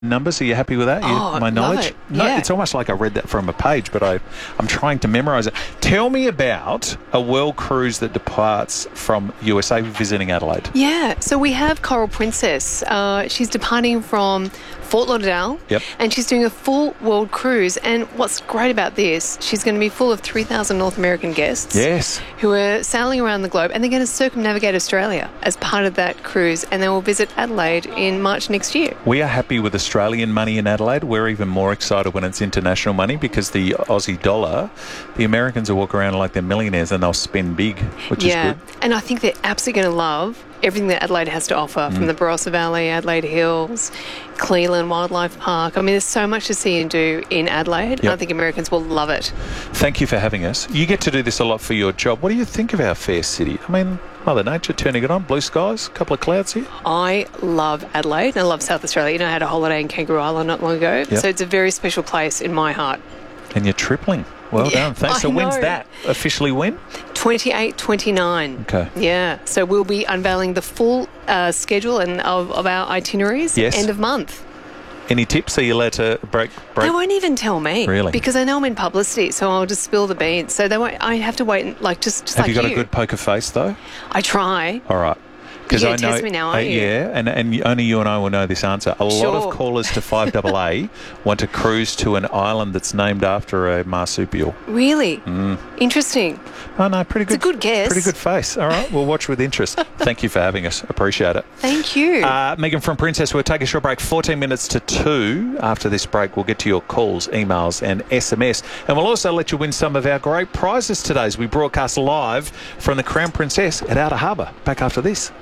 numbers. Are you happy with that? My knowledge? Love it. No, Yeah. it's almost like I read that from a page, but I'm trying to memorise it. Tell me about a world cruise that departs from USA visiting Adelaide. Yeah, so we have Coral Princess. She's departing from Fort Lauderdale, Yep. and she's doing a full world cruise. And what's great about this, she's going to be full of 3,000 North American guests Yes. who are sailing around the globe, and they're going to circumnavigate Australia as part of that cruise, and they will visit Adelaide in March next year. We are happy with Australian money in Adelaide. We're even more excited when it's international money because the Aussie dollar, the Americans will walk around like they're millionaires and they'll spend big, which is good. And I think they're absolutely going to love everything that Adelaide has to offer, from the Barossa Valley, Adelaide Hills, Cleland Wildlife Park. I mean, there's so much to see and do in Adelaide. Yep. I think Americans will love it. Thank you for having us. You get to do this a lot for your job. What do you think of our fair city? I mean, Mother Nature turning it on, blue skies, a couple of clouds here. I love Adelaide and I love South Australia. You know, I had a holiday in Kangaroo Island not long ago. Yep. So it's a very special place in my heart. And you're tripling. Well done. Thanks. I So when's know. that? Officially when? 28, 29. Okay. Yeah. So we'll be unveiling the full schedule and of our itineraries Yes. end of month. Any tips? Are you allowed to break? They won't even tell me. Really? Because I know I'm in publicity, so I'll just spill the beans. So they won't. I have to wait, just Have like you got a good poker face though? I try. All right. You're going to test me now, aren't you? Yeah, and only you and I will know this answer. A lot Sure. of callers to 5AA want to cruise to an island that's named after a marsupial. Really? Interesting. Oh, no, pretty good. It's a good guess. Pretty good face. All right, we'll watch with interest. Thank you for having us. Appreciate it. Thank you. Megan from Princess, we'll take a short break, 14 minutes to 2. After this break, we'll get to your calls, emails and SMS. And we'll also let you win some of our great prizes today as we broadcast live from the Crown Princess at Outer Harbour. Back after this.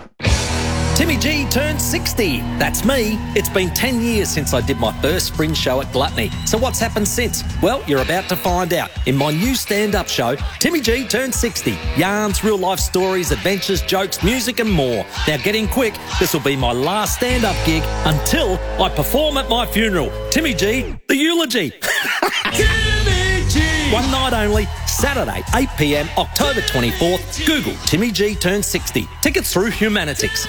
Timmy G turned 60. That's me. It's been 10 years since I did my first fringe show at Gluttony. So what's happened since? Well, you're about to find out in my new stand-up show, Timmy G turned 60. Yarns, real-life stories, adventures, jokes, music and more. Now get in quick. This will be my last stand-up gig until I perform at my funeral. Timmy G, the eulogy. Timmy G. One night only, Saturday, 8 p.m, October 24th. Google Timmy G turned 60. Tickets through Humanitix.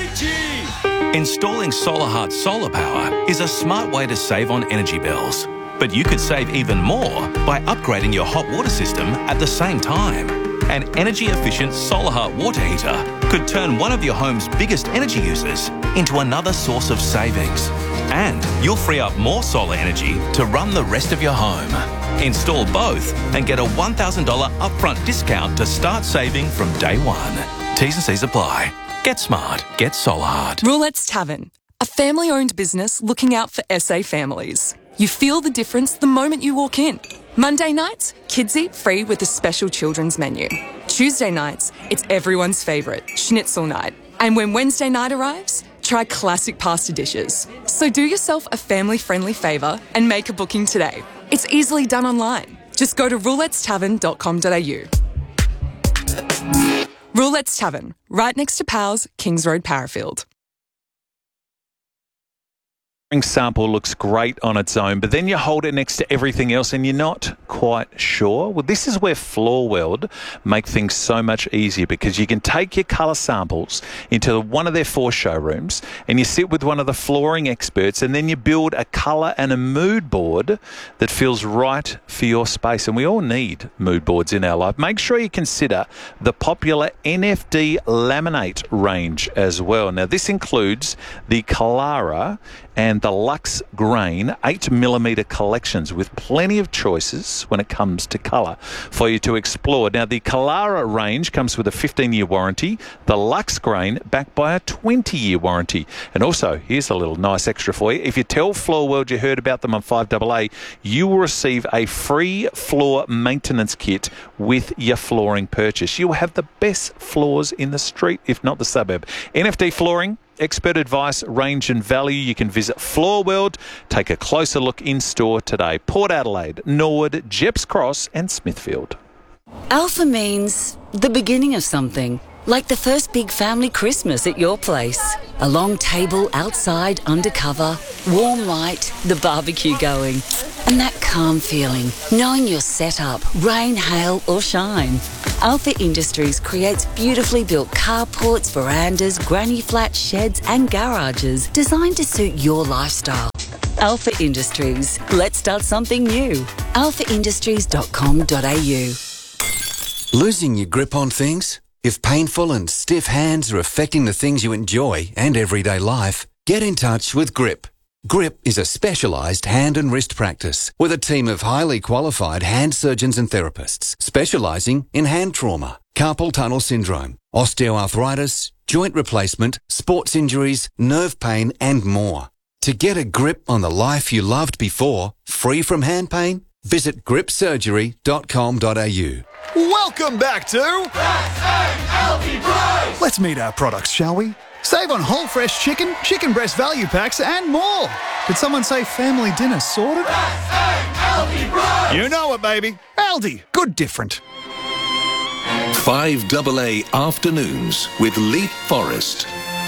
Installing SolarHeart solar power is a smart way to save on energy bills. But you could save even more by upgrading your hot water system at the same time. An energy-efficient SolarHeart water heater could turn one of your home's biggest energy users into another source of savings. And you'll free up more solar energy to run the rest of your home. Install both and get a $1,000 upfront discount to start saving from day one. T's and C's apply. Get smart. Get SolarHeart. Roulette's Tavern, a family-owned business looking out for SA families. You feel the difference the moment you walk in. Monday nights, kids eat free with a special children's menu. Tuesday nights, it's everyone's favourite, schnitzel night. And when Wednesday night arrives, try classic pasta dishes. So do yourself a family-friendly favour and make a booking today. It's easily done online. Just go to roulettestavern.com.au. Roulette's Tavern, right next to Powell's, Kings Road, Parafield. Sample looks great on its own, but then you hold it next to everything else and you're not quite sure. Well, this is where Floor World make things so much easier, because you can take your colour samples into one of their 4 showrooms and you sit with one of the flooring experts, and then you build a colour and a mood board that feels right for your space. And we all need mood boards in our life. Make sure you consider the popular NFD laminate range as well. Now, this includes the Kalara and the Luxe Grain 8mm collections, with plenty of choices when it comes to colour for you to explore. Now, the Kalara range comes with a 15-year warranty, the Luxe Grain backed by a 20-year warranty. And also, here's a little nice extra for you. If you tell Floor World you heard about them on 5AA, you will receive a free floor maintenance kit with your flooring purchase. You'll have the best floors in the street, if not the suburb. NFD Flooring, expert advice, range and value. You can visit Floor World. Take a closer look in store today. Port Adelaide, Norwood, Jepps Cross and Smithfield. Alpha means the beginning of something. Like the first big family Christmas at your place. A long table outside, undercover, warm light, the barbecue going. And that calm feeling, knowing you're set up, rain, hail or shine. Alpha Industries creates beautifully built carports, verandas, granny flats, sheds and garages designed to suit your lifestyle. Alpha Industries. Let's start something new. alphaindustries.com.au. Losing your grip on things? If painful and stiff hands are affecting the things you enjoy and everyday life, get in touch with GRIP. GRIP is a specialised hand and wrist practice with a team of highly qualified hand surgeons and therapists specialising in hand trauma, carpal tunnel syndrome, osteoarthritis, joint replacement, sports injuries, nerve pain and more. To get a grip on the life you loved before, free from hand pain, visit gripsurgery.com.au. Welcome back to Let's meet our products, shall we? Save on whole fresh chicken, chicken breast value packs and more. Did someone say family dinner sorted? You know it, baby. Aldi, good different. 5AA Afternoons with Leaf Forest.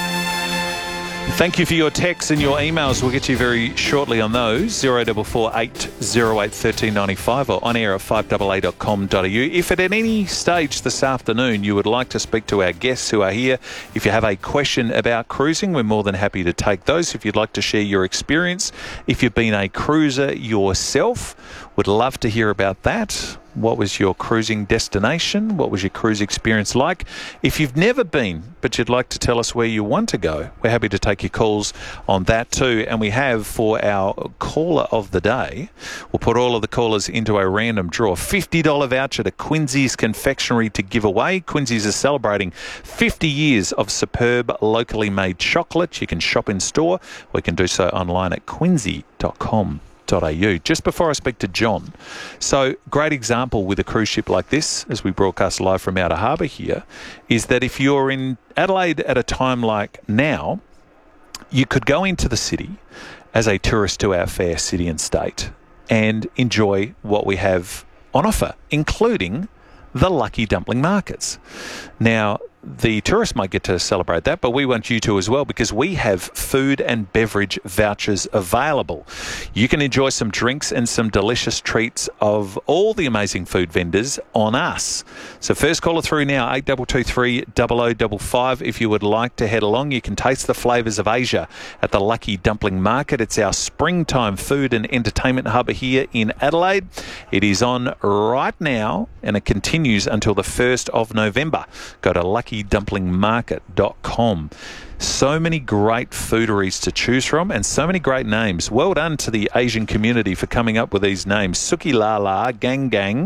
Thank you for your texts and your emails. We'll get you very shortly on those. 0448 08 1395 or on air at 5AA.com.au. If at any stage this afternoon you would like to speak to our guests who are here, if you have a question about cruising, we're more than happy to take those. If you'd like to share your experience, if you've been a cruiser yourself, would love to hear about that. What was your cruising destination? What was your cruise experience like? If you've never been, but you'd like to tell us where you want to go, we're happy to take your calls on that too. And we have for our caller of the day, we'll put all of the callers into a random draw. $50 voucher to Quincy's Confectionery to give away. Quincy's is celebrating 50 years of superb locally made chocolate. You can shop in store. We can do so online at quincy.com.au. Just before I speak to John, so great example with a cruise ship like this, as we broadcast live from Outer Harbour here, is that if you're in Adelaide at a time like now, you could go into the city as a tourist to our fair city and state and enjoy what we have on offer, including the Lucky Dumpling Markets. Now, the tourists might get to celebrate that, but we want you to as well, because we have food and beverage vouchers available. You can enjoy some drinks and some delicious treats of all the amazing food vendors on us. So first caller through now, 8223 0055. If you would like to head along, you can taste the flavours of Asia at the Lucky Dumpling Market. It's our springtime food and entertainment hub here in Adelaide. It is on right now and it continues until the 1st of November. Go to luckydumplingmarket.com. So many great fooderies to choose from and so many great names. Well done to the Asian community for coming up with these names. Suki La La, Gang Gang,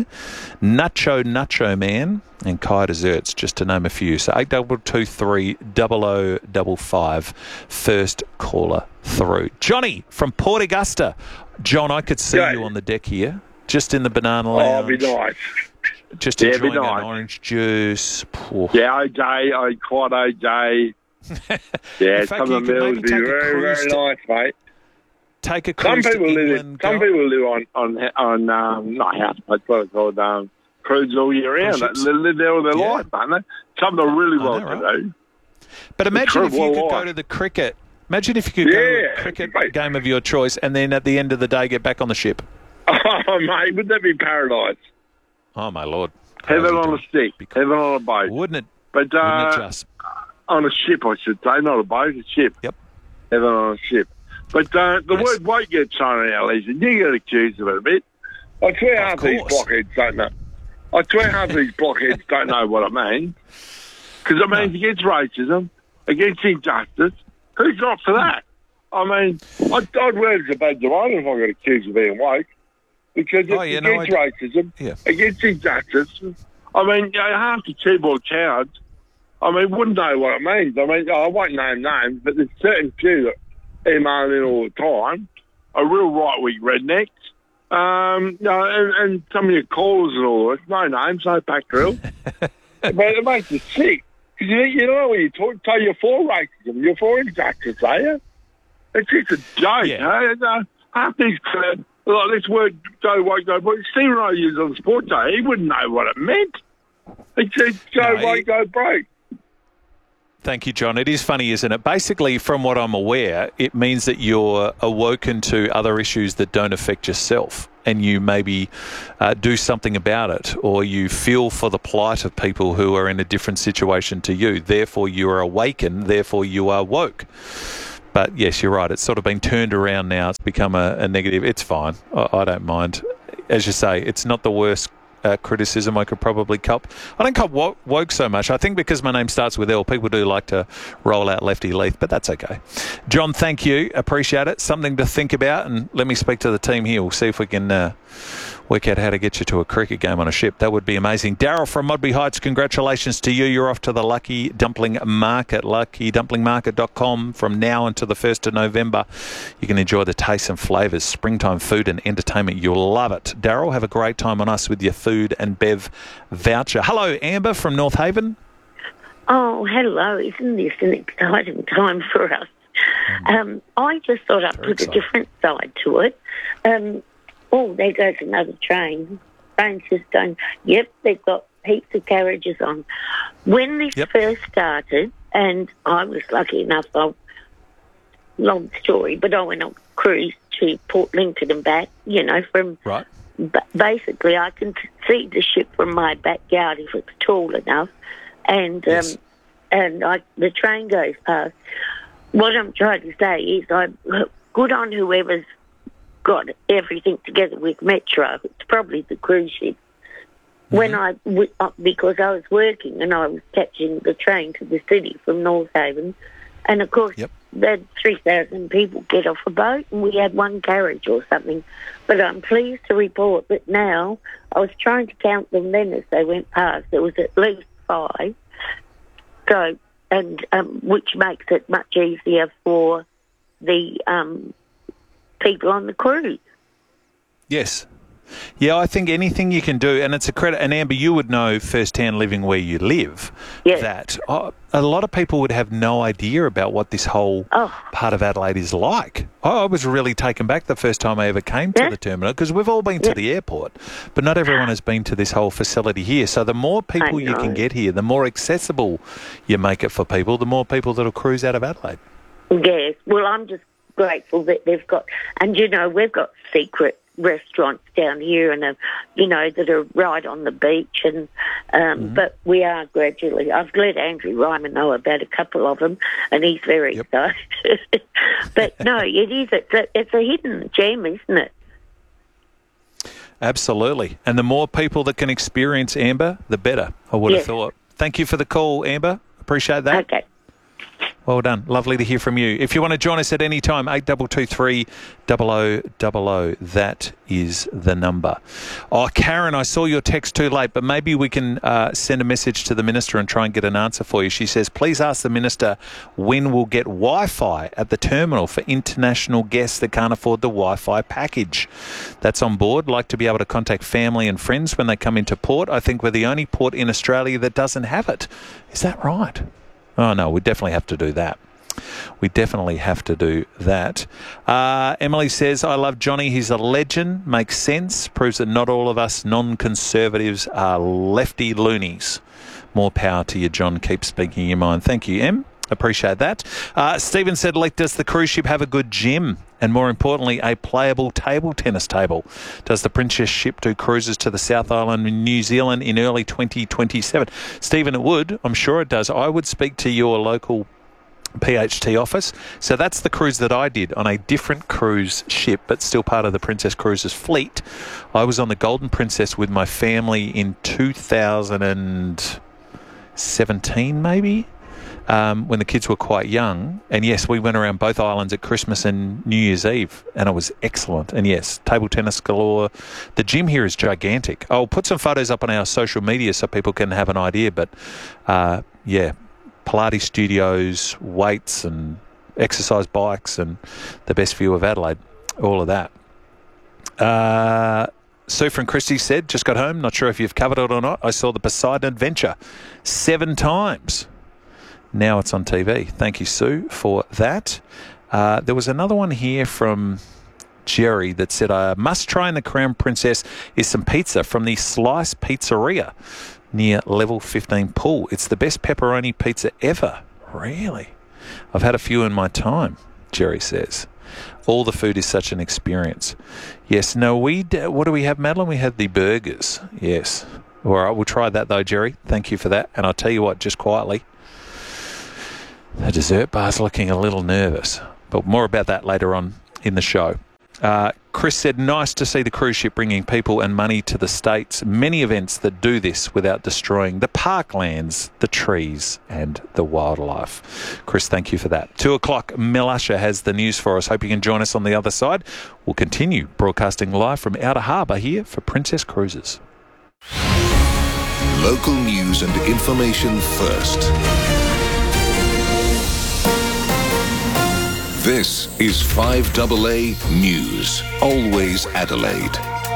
Nacho Man and Kai Desserts, just to name a few. So 8223 0055, first caller through. Johnny from Port Augusta. John, I could see you on the deck here, just in the banana lounge. Oh, it'd be nice. Just enjoying an orange juice. Yeah, OJ, quite OJ. Yeah, some of the meals would be very, very nice, mate. Take a cruise to England. Some people live on not houseboats, what it's called, cruises all year round. They live there all their life, don't they? Some are really well to do. But imagine if you could go to the cricket. Imagine if you could go to a cricket game of your choice and then at the end of the day get back on the ship. Oh, mate, would that be paradise? Oh, my Lord. Heaven on a stick. Heaven on a boat. Wouldn't it? But, wouldn't it just? On a ship, I should say. Not a boat, a ship. Yep. Heaven on a ship. But the word won't get thrown out easy. You get accused of it a bit. I swear half these blockheads don't know. What it means. Because it means against racism, against injustice. Who's not for that? I mean, I'd wear it as a badge of honour if I got accused of being woke. Because it's against racism, against injustice. I mean, half the keyboard cowards, wouldn't know what it means. I won't name names, but there's certain few that email in all the time, are real right-wing rednecks. And some of your callers and all this, no names, no pack drill. But it makes you sick. Because you know when you say you're for racism, you're for injustice, are you? It's just a joke. Yeah. Half these like this word Joe won't go, but Stephen I used on Sports Day, he wouldn't know what it meant. He said Joe won't go broke. Thank you, John. It is funny, isn't it? Basically, from what I'm aware, it means that you're awoken to other issues that don't affect yourself, and you maybe do something about it, or you feel for the plight of people who are in a different situation to you. Therefore, you are awakened. Therefore, you are woke. But yes, you're right. It's sort of been turned around now. It's become a negative. It's fine. I don't mind. As you say, it's not the worst criticism I could probably cop. I don't cop woke so much. I think because my name starts with L, people do like to roll out Lefty Leith, but that's okay. John, thank you. Appreciate it. Something to think about, and let me speak to the team here. We'll see if we can work out how to get you to a cricket game on a ship. That would be amazing. Daryl from Modbury Heights, congratulations to you. You're off to the Lucky Dumpling Market, luckydumplingmarket.com from now until the 1st of November. You can enjoy the tastes and flavours, springtime food and entertainment. You'll love it. Daryl, have a great time on us with your food and bev voucher. Hello, Amber from North Haven. Oh, hello. Isn't this an exciting time for us? I just thought I'd put a different side to it. Oh, there goes another train. Train's just going, yep, they've got heaps of carriages on. When this first started, and I was lucky enough, long story, but I went on a cruise to Port Lincoln and back, from... Right. Basically, I can see the ship from my backyard if it's tall enough, and the train goes past. What I'm trying to say is good on whoever's got everything together with Metro. It's probably the cruise ship. Because I was working and I was catching the train to the city from North Haven, and of course they had 3,000 people get off a boat, and we had one carriage or something. But I'm pleased to report that now, I was trying to count them then as they went past, there was at least 5. So, which makes it much easier for the people on the cruise. Yes. Yeah, I think anything you can do, and it's a credit, and Amber, you would know firsthand living where you live, that a lot of people would have no idea about what this whole part of Adelaide is like. I was really taken back the first time I ever came to the terminal, because we've all been to the airport, but not everyone has been to this whole facility here. So the more people you can get here, the more accessible you make it for people, the more people that'll cruise out of Adelaide. Yes, well, I'm just grateful that they've got, and we've got secret restaurants down here, and that are right on the beach, and but we are gradually. I've let Andrew Ryman know about a couple of them, and he's very excited. But no, it is. It's a hidden gem, isn't it? Absolutely, and the more people that can experience Amber, the better. I would have thought. Thank you for the call, Amber. Appreciate that. Okay. Well done. Lovely to hear from you. If you want to join us at any time, 8223 0000. That is the number. Oh, Karen, I saw your text too late, but maybe we can send a message to the Minister and try and get an answer for you. She says, please ask the Minister when we'll get Wi-Fi at the terminal for international guests that can't afford the Wi-Fi package. That's on board. Like to be able to contact family and friends when they come into port. I think we're the only port in Australia that doesn't have it. Is that right? Oh, no, we definitely have to do that. We definitely have to do that. Emily says, I love Johnny. He's a legend. Makes sense. Proves that not all of us non-conservatives are lefty loonies. More power to you, John. Keep speaking your mind. Thank you, Em. Appreciate that. Stephen said, does the cruise ship have a good gym? And more importantly, a playable table tennis table? Does the Princess ship do cruises to the South Island in New Zealand in early 2027? Stephen, it would. I'm sure it does. I would speak to your local PHT office. So that's the cruise that I did on a different cruise ship, but still part of the Princess Cruises fleet. I was on the Golden Princess with my family in 2017, maybe. When the kids were quite young. And yes, we went around both islands at Christmas and New Year's Eve, and it was excellent. And yes, table tennis galore. The gym here is gigantic. I'll put some photos up on our social media so people can have an idea. But Pilates studios, weights and exercise bikes, and the best view of Adelaide, all of that. Sue from Christie said, just got home, not sure if you've covered it or not. I saw the Poseidon Adventure 7 times. Now it's on TV. Thank you, Sue, for that. There was another one here from Jerry that said, must try in the Crown Princess is some pizza from the Slice Pizzeria near level 15 pool. It's the best pepperoni pizza ever. Really? I've had a few in my time, Jerry says. All the food is such an experience. Yes, no, what do we have, Madeline? We had the burgers. Yes. All right, we'll try that though, Jerry. Thank you for that. And I'll tell you what, just quietly, the dessert bar's looking a little nervous. But more about that later on in the show. Chris said, nice to see the cruise ship bringing people and money to the States. Many events that do this without destroying the parklands, the trees and the wildlife. Chris, thank you for that. 2 o'clock, Mel Usher has the news for us. Hope you can join us on the other side. We'll continue broadcasting live from Outer Harbour here for Princess Cruises. Local news and information first. This is 5AA News. Always Adelaide.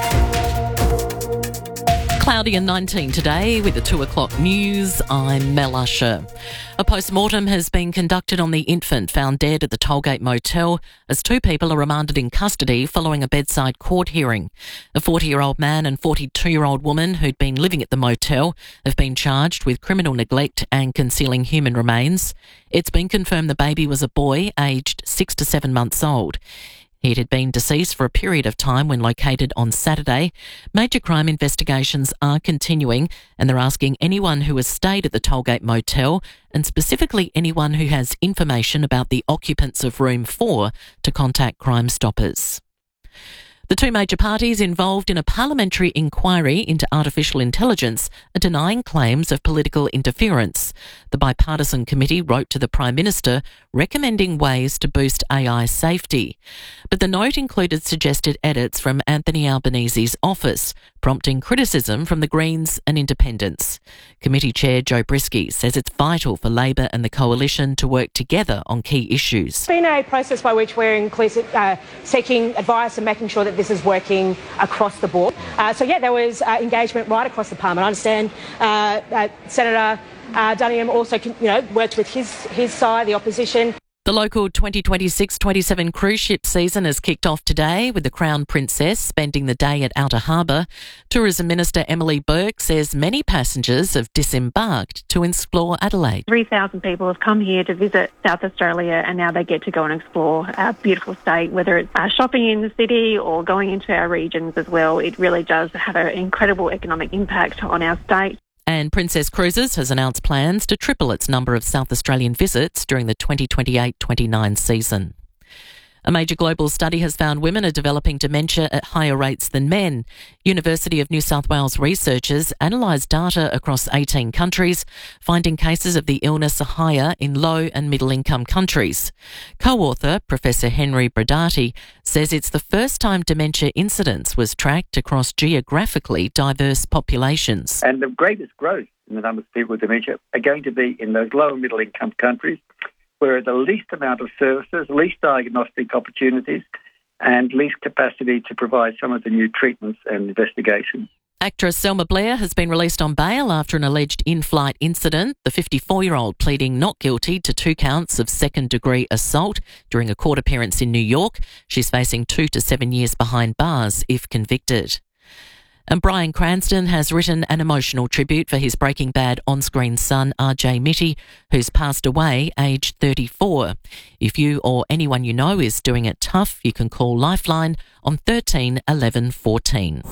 Cloudy and 19 today with the 2 o'clock news. I'm Mel Usher. A post-mortem has been conducted on the infant found dead at the Tollgate Motel as 2 people are remanded in custody following a bedside court hearing. A 40-year-old man and 42-year-old woman who'd been living at the motel have been charged with criminal neglect and concealing human remains. It's been confirmed the baby was a boy aged 6 to 7 months old. He had been deceased for a period of time when located on Saturday. Major crime investigations are continuing and they're asking anyone who has stayed at the Tollgate Motel and specifically anyone who has information about the occupants of room 4 to contact Crime Stoppers. The 2 major parties involved in a parliamentary inquiry into artificial intelligence are denying claims of political interference. The bipartisan committee wrote to the Prime Minister recommending ways to boost AI safety. But the note included suggested edits from Anthony Albanese's office, prompting criticism from the Greens and Independents. Committee Chair Joe Brisky says it's vital for Labor and the Coalition to work together on key issues. It's been a process by which we're seeking advice and making sure that this is working across the board. There was engagement right across the Parliament. I understand Senator Duniam also worked with his side, the opposition. The local 2026-27 cruise ship season has kicked off today with the Crown Princess spending the day at Outer Harbour. Tourism Minister Emily Burke says many passengers have disembarked to explore Adelaide. 3,000 people have come here to visit South Australia and now they get to go and explore our beautiful state, whether it's shopping in the city or going into our regions as well. It really does have an incredible economic impact on our state. And Princess Cruises has announced plans to triple its number of South Australian visits during the 2028-29 season. A major global study has found women are developing dementia at higher rates than men. University of New South Wales researchers analysed data across 18 countries, finding cases of the illness are higher in low and middle income countries. Co-author Professor Henry Brodati says it's the first time dementia incidence was tracked across geographically diverse populations. And the greatest growth in the number of people with dementia are going to be in those low and middle income countries, where the least amount of services, least diagnostic opportunities, and least capacity to provide some of the new treatments and investigations. Actress Selma Blair has been released on bail after an alleged in-flight incident, the 54-year-old pleading not guilty to 2 counts of second-degree assault during a court appearance in New York. She's facing 2 to 7 years behind bars if convicted. And Bryan Cranston has written an emotional tribute for his Breaking Bad on-screen son, RJ Mitty, who's passed away aged 34. If you or anyone you know is doing it tough, you can call Lifeline on 13 11 14.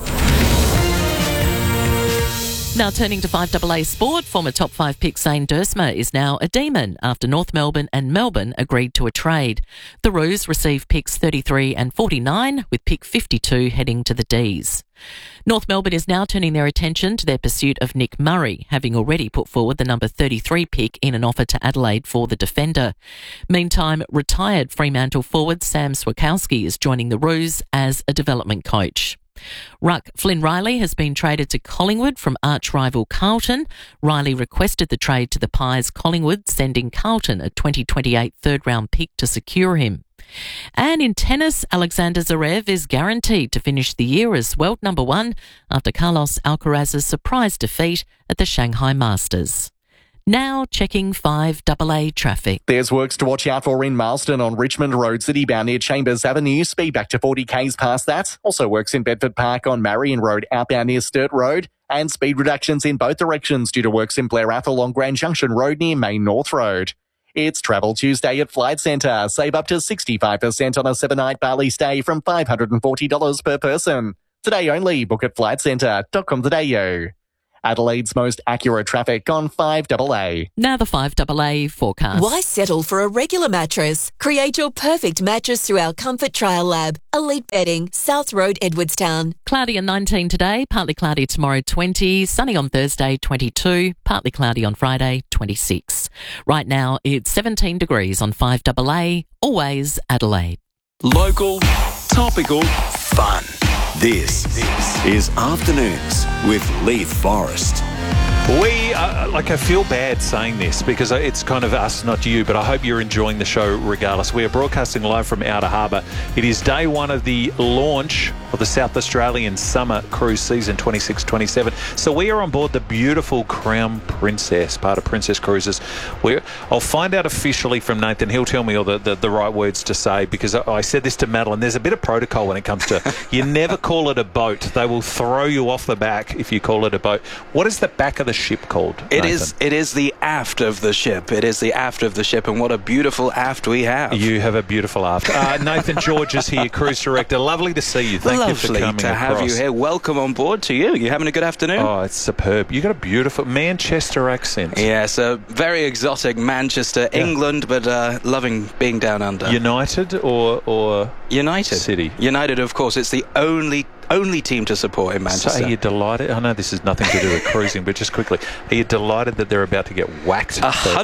Now turning to 5AA sport, former top 5 pick Zane Duursma is now a demon after North Melbourne and Melbourne agreed to a trade. The Roos receive picks 33 and 49, with pick 52 heading to the Ds. North Melbourne is now turning their attention to their pursuit of Nick Murray, having already put forward the number 33 pick in an offer to Adelaide for the defender. Meantime, retired Fremantle forward Sam Swakowski is joining the Roos as a development coach. Ruck Flynn Riley has been traded to Collingwood from arch-rival Carlton. Riley requested the trade to the Pies Collingwood, sending Carlton a 2028 third-round pick to secure him. And in tennis, Alexander Zverev is guaranteed to finish the year as world number 1 after Carlos Alcaraz's surprise defeat at the Shanghai Masters. Now checking 5AA traffic. There's works to watch out for in Marsden on Richmond Road, citybound near Chambers Avenue. Speed back to 40 k's past that. Also works in Bedford Park on Marion Road, outbound near Sturt Road. And speed reductions in both directions due to works in Blair Athol on Grand Junction Road near Main North Road. It's Travel Tuesday at Flight Centre. Save up to 65% on a 7-night Bali stay from $540 per person. Today only. Book at flightcentre.com.au. Adelaide's most accurate traffic on 5AA. Now the 5AA forecast. Why settle for a regular mattress? Create your perfect mattress through our Comfort Trial Lab. Elite Bedding, South Road, Edwardstown. Cloudy and 19 today, partly cloudy tomorrow 20, sunny on Thursday 22, partly cloudy on Friday 26. Right now it's 17 degrees on 5AA, always Adelaide. Local, topical, fun. This is Afternoons with Leith Forrest. I feel bad saying this because it's kind of us, not you, but I hope you're enjoying the show regardless. We are broadcasting live from Outer Harbour. It is day one of the launch of the South Australian Summer Cruise Season 26-27. So we are on board the beautiful Crown Princess, part of Princess Cruises. I'll find out officially from Nathan. He'll tell me all the right words to say because I said this to Madeline. There's a bit of protocol when it comes to you never call it a boat. They will throw you off the back if you call it a boat. What is the back of the ship called? It is the aft of the ship. It is the aft of the ship, and what a beautiful aft we have. You have a beautiful aft. Nathan George is here, Cruise Director. Lovely to see you. Thank you for coming Lovely to have you here. Welcome on board to you. You having a good afternoon? Oh, it's superb. You got a beautiful Manchester accent. Yes, a very exotic Manchester, England, but loving being down under. United or United City? United, of course. It's the only team to support in Manchester. So are you delighted? I know this has nothing to do with cruising, but just quickly, are you delighted that they're about to get whacked?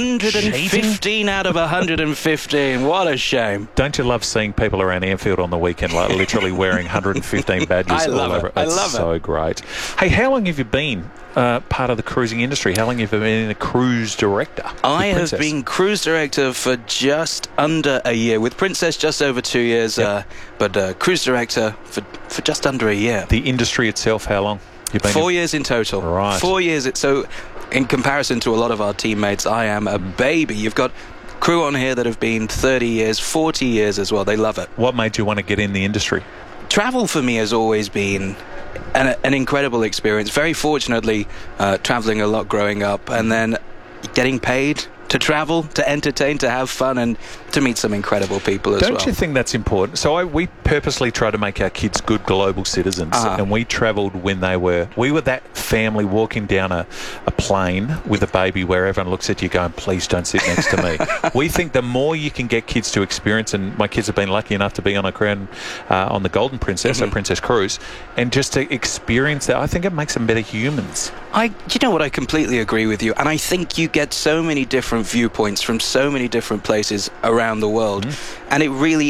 115 out of 115. What a shame. Don't you love seeing people around Anfield on the weekend, like literally wearing 115 badges all over? I love it. So great. Hey, how long have you been part of the cruising industry? How long have you been a cruise director? I have been cruise director for just under a year. With Princess, just over 2 years, but cruise director for just under a year. The industry itself, how long? You've been 4 years in total. Right. 4 years. So, in comparison to a lot of our teammates, I am a baby. You've got crew on here that have been 30 years, 40 years as well. They love it. What made you want to get in the industry? Travel for me has always been an incredible experience. Very fortunately, traveling a lot growing up, and then getting paid to travel, to entertain, to have fun, and to meet some incredible people as well. Don't you think that's important? So we purposely try to make our kids good global citizens, and we travelled when we were that family walking down a plane with a baby where everyone looks at you going, please don't sit next to me. We think the more you can get kids to experience, and my kids have been lucky enough to be on a Crown, on the Golden Princess, a Princess Cruise, and just to experience that, I think it makes them better humans. You know what, I completely agree with you, and I think you get so many different viewpoints from so many different places around the world, and it really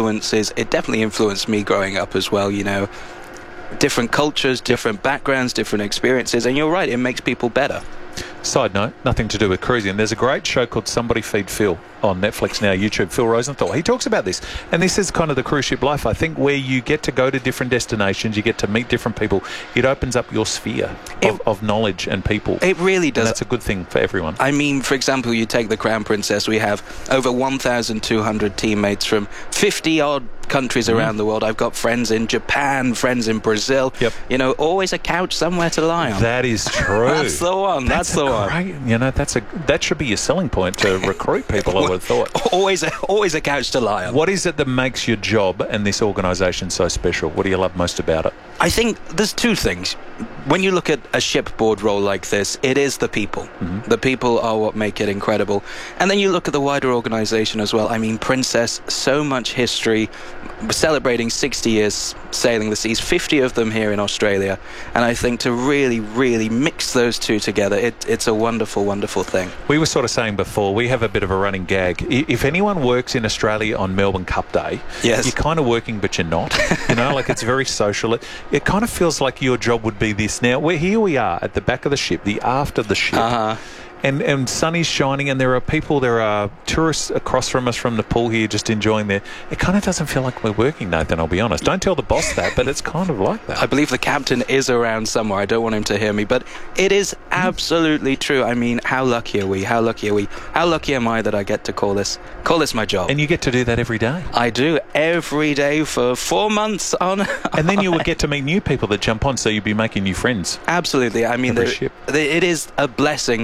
it definitely influenced me growing up as well, you know. Different cultures, different backgrounds, different experiences, and you're right, it makes people better. Side note, nothing to do with cruising. There's a great show called Somebody Feed Phil on Netflix now, YouTube, Phil Rosenthal. He talks about this, and this is kind of the cruise ship life, I think, where you get to go to different destinations, you get to meet different people. It opens up your sphere of knowledge and people. It really does. And that's a good thing for everyone. I mean, for example, you take the Crown Princess, we have over 1,200 teammates from 50-odd countries around the world. I've got friends in Japan, friends in Brazil. Yep. You know, always a couch somewhere to lie on. That is true. That's the one. That's the one. Great, you know, that should be your selling point to recruit people, I would have thought. Always a couch to lie on. What is it that makes your job and this organisation so special? What do you love most about it? I think there's two things. When you look at a shipboard role like this, it is the people. The people are what make it incredible. And then you look at the wider organisation as well. I mean, Princess, so much history, celebrating 60 years sailing the seas, 50 of them here in Australia. And I think to really, really mix those two together, it's a wonderful, wonderful thing. We were sort of saying before, we have a bit of a running gag. If anyone works in Australia on Melbourne Cup Day, you're kind of working, but you're not. You know, like it's very social. It kind of feels like your job would be this. Now, here we are at the back of the ship, the aft of the ship. And sun is shining, and there are tourists across from us from Nepal here just enjoying it kind of doesn't feel like we're working, Nathan, I'll be honest. Don't tell the boss that, but it's kind of like that. I believe the captain is around somewhere. I don't want him to hear me, but it is absolutely true. I mean, how lucky are we? How lucky are we? How lucky am I that I get to call this my job? And you get to do that every day? I do, every day for 4 months on. And then you will get to meet new people that jump on, so you'll be making new friends. Absolutely. I mean, it is a blessing that there is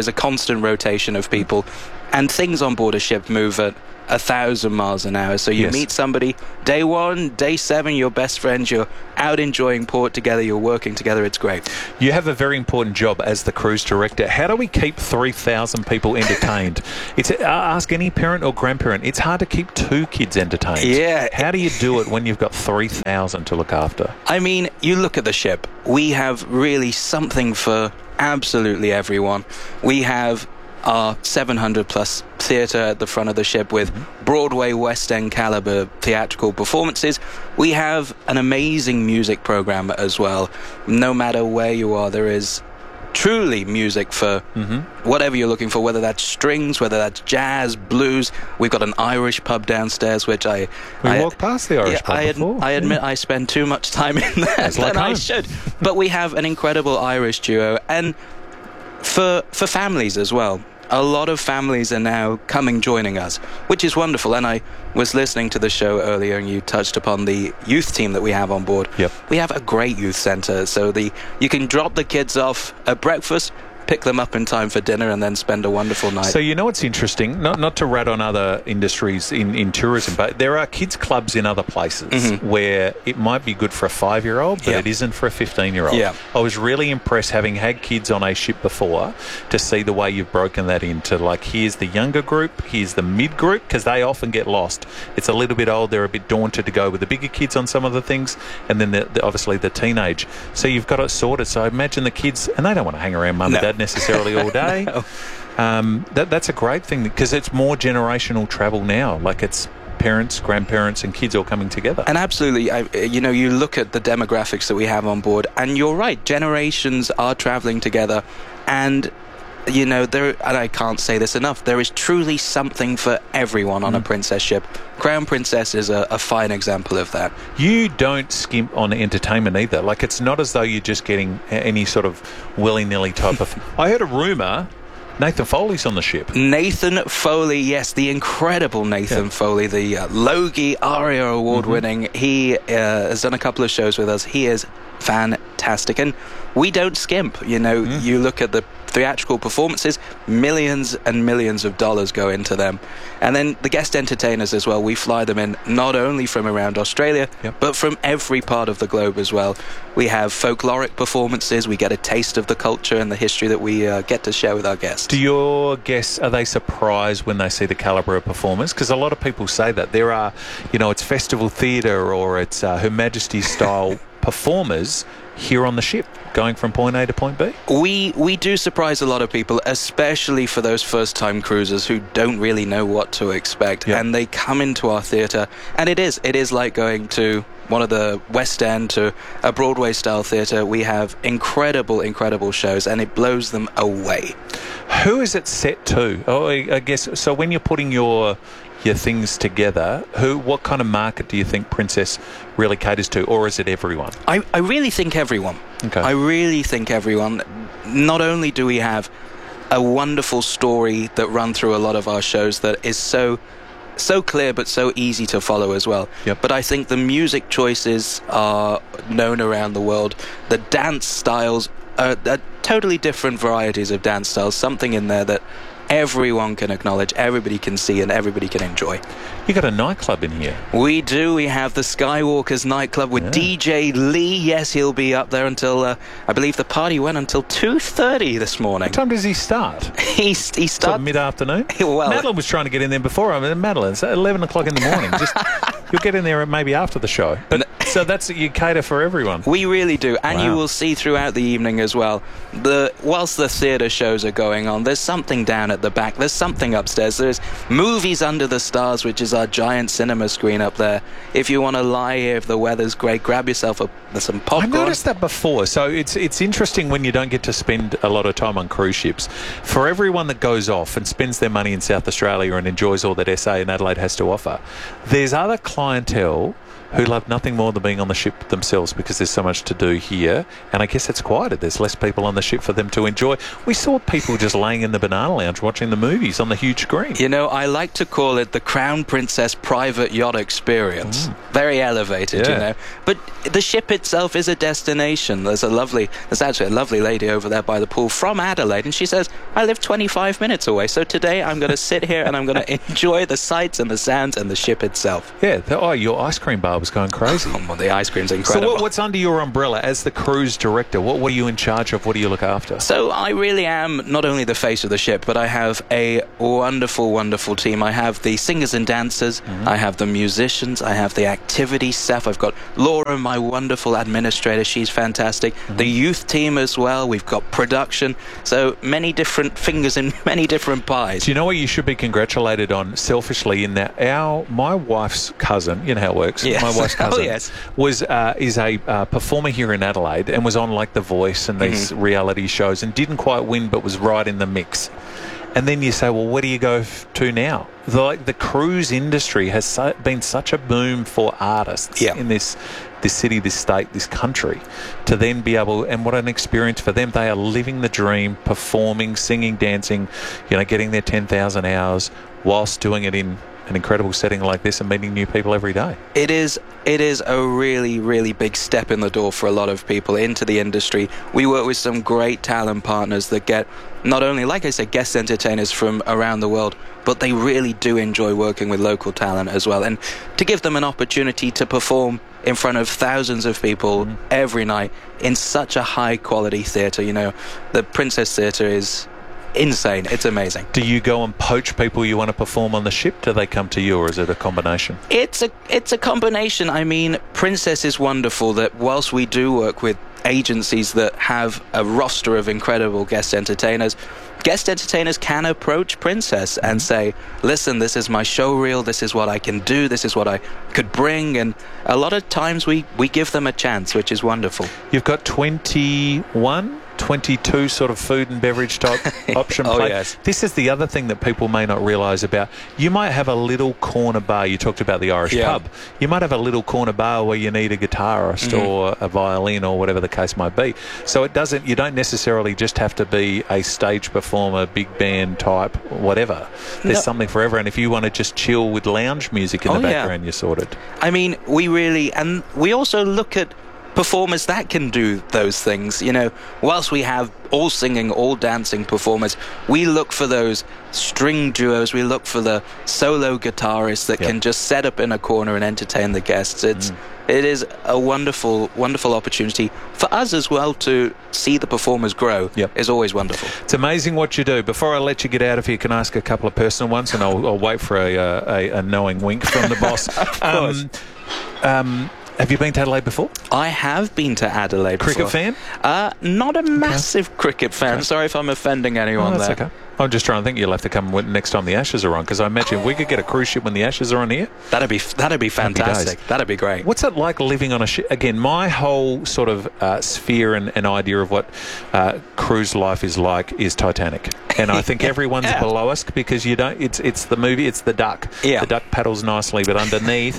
is a constant rotation of people, and things on board a ship move at 1,000 miles an hour. So you meet somebody day 1, day 7, your best friends, you're out enjoying port together, you're working together, it's great. You have a very important job as the cruise director. How do we keep 3,000 people entertained? Ask any parent or grandparent. It's hard to keep 2 kids entertained. Yeah. How do you do it when you've got 3,000 to look after? I mean, you look at the ship. We have really something for absolutely everyone. We have our 700-plus theatre at the front of the ship with Broadway, West End caliber theatrical performances. We have an amazing music program as well. No matter where you are, there is truly music for whatever you're looking for, whether that's strings, whether that's jazz, blues. We've got an Irish pub downstairs, which I walked past the Irish pub before. I admit I spend too much time in there than I should. But we have an incredible Irish duo, and for families as well. A lot of families are now joining us, which is wonderful. And I was listening to the show earlier, and you touched upon the youth team that we have on board. Yep. We have a great youth centre, so you can drop the kids off at breakfast, pick them up in time for dinner, and then spend a wonderful night. So you know what's interesting? Not to rat on other industries in tourism, but there are kids clubs in other places where it might be good for a 5-year-old, but it isn't for a 15-year-old. Yeah. I was really impressed, having had kids on a ship before, to see the way you've broken that into, like, here's the younger group, here's the mid group, because they often get lost. It's a little bit old, they're a bit daunted to go with the bigger kids on some of the things, and then obviously the teenage. So you've got it sorted. So I imagine the kids, and they don't want to hang around mum and dad necessarily all day. That's a great thing, because it's more generational travel now. Like, it's parents, grandparents and kids all coming together. And absolutely, you look at the demographics that we have on board, and you're right, generations are travelling together, and and I can't say this enough, there is truly something for everyone on a princess ship. Crown Princess is a fine example of that. You don't skimp on entertainment either. Like, it's not as though you're just getting any sort of willy-nilly type of... I heard a rumour Nathan Foley's on the ship. Nathan Foley, yes, the incredible Nathan Foley, the Logie ARIA award-winning. He has done a couple of shows with us. He is fantastic, and we don't skimp. You look at the theatrical performances, millions and millions of dollars go into them. And then the guest entertainers as well, we fly them in not only from around Australia, but from every part of the globe as well. We have folkloric performances, we get a taste of the culture and the history that we get to share with our guests. Do your guests, are they surprised when they see the calibre of performance? Because a lot of people say that. There are, it's festival theatre or it's Her Majesty's style performers here on the ship, going from point A to point B? We do surprise a lot of people, especially for those first-time cruisers who don't really know what to expect, and they come into our theatre, and it is like going to one of the West End to a Broadway-style theatre. We have incredible shows, and it blows them away. Who is it set to? Oh, I guess, so when you're putting your things together, what kind of market do you think Princess really caters to, or is it everyone? I really think everyone. Okay. I really think everyone. Not only do we have a wonderful story that run through a lot of our shows that is so clear but so easy to follow as well. But I think the music choices are known around the world. The dance styles are totally different varieties of dance styles, something in there that everyone can acknowledge, everybody can see, and everybody can enjoy. You got a nightclub in here. We do. We have the Skywalkers nightclub with DJ Lee. Yes, he'll be up there until, I believe the party went until 2:30 this morning. What time does he start? He starts mid-afternoon? Well, Madeline was trying to get in there before. Madeline, it's 11 o'clock in the morning. You'll get in there maybe after the show. But so you cater for everyone. We really do. And you will see throughout the evening as well, whilst the theatre shows are going on, there's something down at the back, there's something upstairs. There's Movies Under the Stars, which is our giant cinema screen up there. If you want to lie here, if the weather's great, grab yourself some popcorn. I noticed that before. So it's interesting when you don't get to spend a lot of time on cruise ships. For everyone that goes off and spends their money in South Australia and enjoys all that SA and Adelaide has to offer, there's other clientele who love nothing more than being on the ship themselves because there's so much to do here. And I guess it's quieter. There's less people on the ship for them to enjoy. We saw people just laying in the banana lounge watching the movies on the huge screen. You know, I like to call it the Crown Princess private yacht experience. Very elevated, you know. But the ship itself is a destination. There's actually a lovely lady over there by the pool from Adelaide, and she says, I live 25 minutes away, so today I'm going to sit here and I'm going to enjoy the sights and the sounds and the ship itself. Yeah, your ice cream bar was going crazy. Well, the ice cream's incredible. So what's under your umbrella as the cruise director? What are you in charge of? What do you look after? So I really am not only the face of the ship, but I have a wonderful, wonderful team. I have the singers and dancers, I have the musicians, I have the activity staff. I've got Laura, my wonderful administrator, she's fantastic. The youth team as well. We've got production. So many different fingers in many different pies. Do you know what you should be congratulated on selfishly in that my wife's cousin, you know how it works, Yes. my wife's cousin yes. is a performer here in Adelaide and was on like The Voice and these reality shows and didn't quite win but was right in the mix. And then you say, well, where do you go to now? The cruise industry has been such a boom for artists in this city, this state, this country, to then be able, and what an experience for them. They are living the dream, performing, singing, dancing, getting their 10,000 hours whilst doing it in an incredible setting like this and meeting new people every day. It is a really, really big step in the door for a lot of people into the industry. We work with some great talent partners that get not only, like I said, guest entertainers from around the world, but they really do enjoy working with local talent as well. And to give them an opportunity to perform in front of thousands of people every night in such a high quality theatre, the Princess Theatre is insane. It's amazing. Do you go and poach people you want to perform on the ship? Do they come to you, or is it a combination? It's a combination. I mean, Princess is wonderful that whilst we do work with agencies that have a roster of incredible guest entertainers can approach Princess and say, listen, this is my show reel, this is what I can do, this is what I could bring. And a lot of times we give them a chance, which is wonderful. You've got 22 sort of food and beverage type option plate. Yes. This is the other thing that people may not realise about. You might have a little corner bar. You talked about the Irish pub. You might have a little corner bar where you need a guitarist or a violin or whatever the case might be. So you don't necessarily just have to be a stage performer, big band type, whatever. There's something for everyone. If you want to just chill with lounge music in the background, you're sorted. I mean, we also look at performers that can do those things. Whilst we have all singing, all dancing performers, we look for those string duos, we look for the solo guitarists that can just set up in a corner and entertain the guests. It is a wonderful, wonderful opportunity for us as well to see the performers grow. Is always wonderful. It's amazing what you do. Before I let you get out of here, can I ask a couple of personal ones, and I'll wait for a knowing wink from the boss. Of course. Have you been to Adelaide before? I have been to Adelaide before. Cricket fan? Not a massive cricket fan. Sorry if I'm offending anyone that's there. Okay. I'm just trying to think. You'll have to come next time the Ashes are on, because I imagine if we could get a cruise ship when the Ashes are on here. That'd be fantastic. That'd be great. What's it like living on a ship? Again, my whole sort of sphere and idea of what cruise life is like is Titanic. And I think everyone's below us because you don't. It's the movie. It's the duck. Yeah. The duck paddles nicely, but underneath,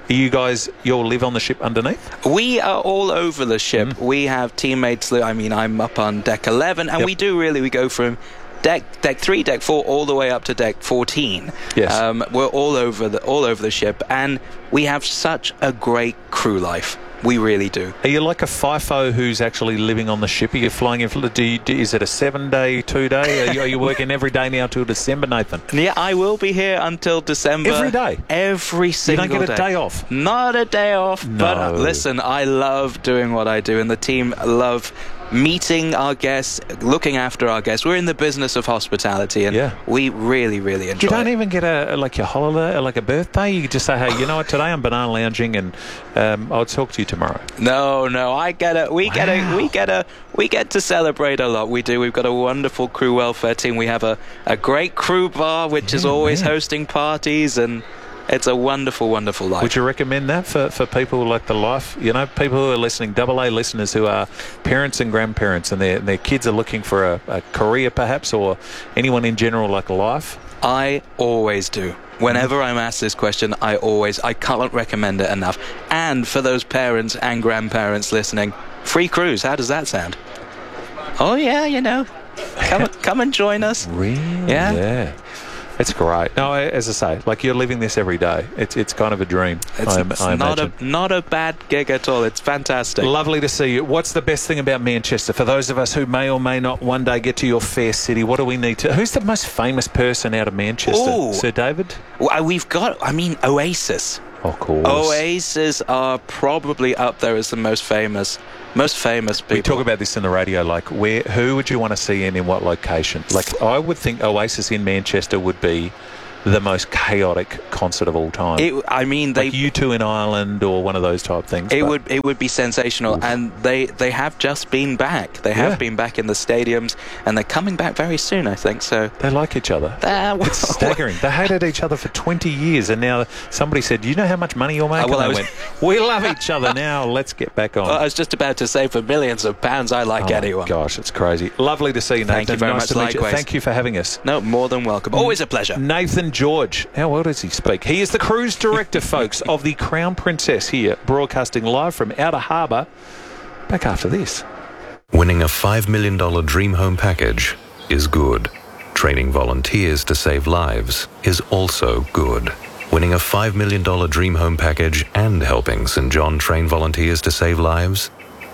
you'll live on the ship underneath. We are all over the ship. We have teammates. I'm up on deck 11, and we go from deck 3, deck 4, all the way up to deck 14. Yes. We're all over the ship, and we have such a great crew life. We really do. Are you like a FIFO who's actually living on the ship? Are you flying in? Is it a 7-day, 2-day? Are you working every day now till December, Nathan? Yeah, I will be here until December. Every day? Every single day. You don't get a day off? Not a day off. No. But listen, I love doing what I do, and the team love meeting our guests, looking after our guests. We're in the business of hospitality, and we really, really enjoy it. You don't even get your holiday, like a birthday? You just say, hey, you know what, today I'm banana lounging and I'll talk to you tomorrow. No, we get to celebrate a lot. We do. We've got a wonderful crew welfare team. We have a great crew bar, which is always hosting parties, and it's a wonderful, wonderful life. Would you recommend that for people like the life? People who are listening, AA listeners who are parents and grandparents, and their kids are looking for a career perhaps, or anyone in general like life? I always do. Whenever I'm asked this question, I can't recommend it enough. And for those parents and grandparents listening, free cruise, how does that sound? Oh yeah, you know, come and join us. Really? Yeah. It's great. No, as I say, like, you're living this every day. It's kind of a dream. It's not a bad gig at all. It's fantastic. Lovely to see you. What's the best thing about Manchester? For those of us who may or may not one day get to your fair city, what do we need to... Who's the most famous person out of Manchester? Ooh. Sir David? Well, we've got, Oasis. Of course. Oasis are probably up there as the most famous people. We talk about this in the radio, like, who would you want to see in what location? Like, I would think Oasis in Manchester would be the most chaotic concert of all time. They like U2 in Ireland or one of those type things. It would be sensational. Oof. And they have just been back. They have been back in the stadiums, and they're coming back very soon, I think. So they like each other. It's staggering. They hated each other for 20 years, and now somebody said, "Do you know how much money you're making?" And they went, "We love each other now. Let's get back on." Well, I was just about to say, for millions of pounds, I like anyone. Gosh, it's crazy. Lovely to see you, Nathan. Thank you very much. Likewise. Thank you for having us. No, more than welcome. Always a pleasure. Nathan George. How well does he speak? He is the cruise director, folks, of the Crown Princess here, broadcasting live from Outer Harbour. Back after this. Winning a $5 million dream home package is good. Training volunteers to save lives is also good. Winning a $5 million dream home package and helping St. John train volunteers to save lives?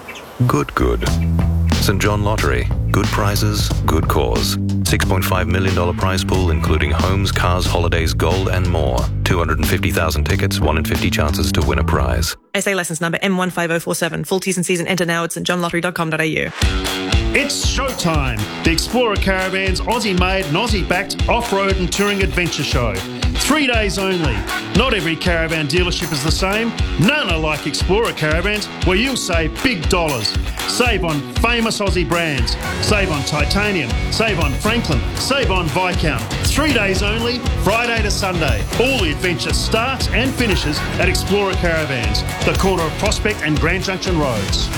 Good. St. John Lottery. Good prizes, good cause. $6.5 million prize pool, including homes, cars, holidays, gold, and more. 250,000 tickets, 1 in 50 chances to win a prize. SA licence number M15047. Full T's and C's and enter now at stjohnlottery.com.au. It's showtime. The Explorer Caravans Aussie-made and Aussie-backed off-road and touring adventure show. 3 days only. Not every caravan dealership is the same. None are like Explorer Caravans, where you'll save big dollars. Save on famous Aussie brands. Save on Titanium. Save on Franklin. Save on Viscount. 3 days only, Friday to Sunday. All the adventure starts and finishes at Explorer Caravans, the corner of Prospect and Grand Junction Roads.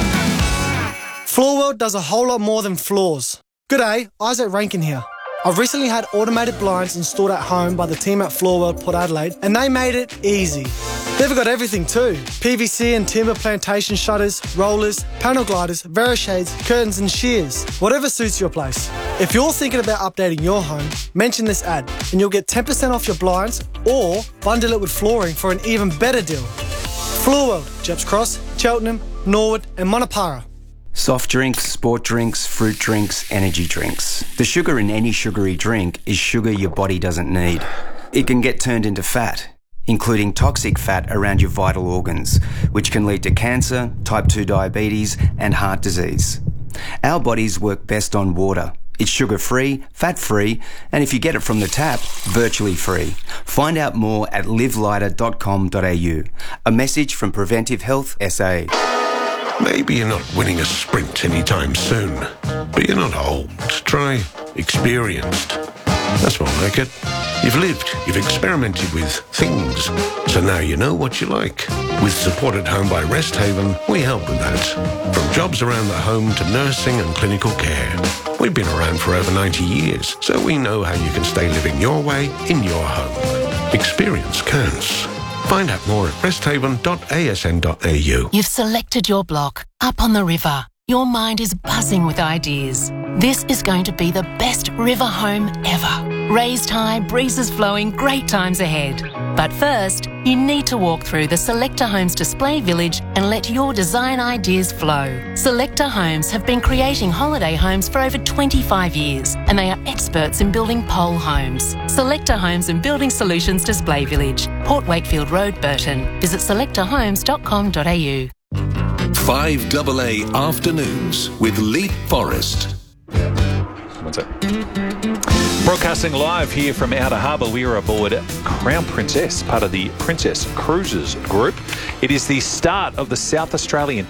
Floor World does a whole lot more than floors. G'day, Isaac Rankin here. I've recently had automated blinds installed at home by the team at Floor World Port Adelaide, and they made it easy. They've got everything too. PVC and timber plantation shutters, rollers, panel gliders, Verishades, curtains and shears. Whatever suits your place. If you're thinking about updating your home, mention this ad and you'll get 10% off your blinds or bundle it with flooring for an even better deal. Floor World, Jeps Cross, Cheltenham, Norwood and Monopara. Soft drinks, sport drinks, fruit drinks, energy drinks. The sugar in any sugary drink is sugar your body doesn't need. It can get turned into fat, including toxic fat around your vital organs, which can lead to cancer, type 2 diabetes, and heart disease. Our bodies work best on water. It's sugar-free, fat-free, and if you get it from the tap, virtually free. Find out more at livelighter.com.au. A message from Preventive Health SA. Maybe you're not winning a sprint anytime soon, but you're not old. Try experienced. That's more like it. You've lived, you've experimented with things, so now you know what you like. With Support at Home by Rest Haven, we help with that. From jobs around the home to nursing and clinical care. We've been around for over 90 years, so we know how you can stay living your way in your home. Experience counts. Find out more at resthaven.asn.au. You've selected your block, up on the river. Your mind is buzzing with ideas. This is going to be the best river home ever. Raised high, breezes flowing, great times ahead. But first, you need to walk through the Selector Homes display village and let your design ideas flow. Selector Homes have been creating holiday homes for over 25 years, and they are experts in building pole homes. Selector Homes and Building Solutions Display Village, Port Wakefield Road, Burton. Visit selectorhomes.com.au. 5AA Afternoons with Leap Forest. What's up? Broadcasting live here from Outer Harbour, we are aboard Crown Princess, part of the Princess Cruises Group. It is the start of the South Australian